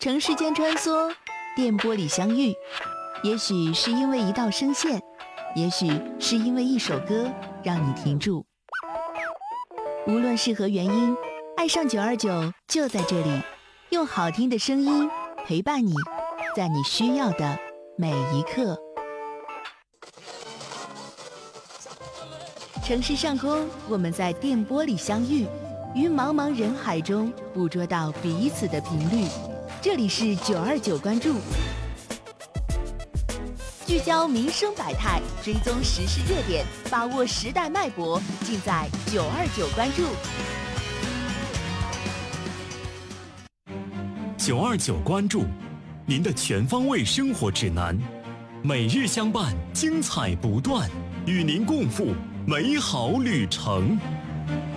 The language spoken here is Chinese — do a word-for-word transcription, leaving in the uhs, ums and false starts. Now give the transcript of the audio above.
城市间穿梭，电波里相遇，也许是因为一道声线，也许是因为一首歌让你停住。无论是何原因，爱上九二九就在这里，用好听的声音陪伴你，在你需要的每一刻。城市上空，我们在电波里相遇，于茫茫人海中捕捉到彼此的频率。这里是九二九关注，聚焦民生百态，追踪时事热点，把握时代脉搏，尽在九二九关注。 九二九关注，您的全方位生活指南，每日相伴，精彩不断，与您共赴美好旅程。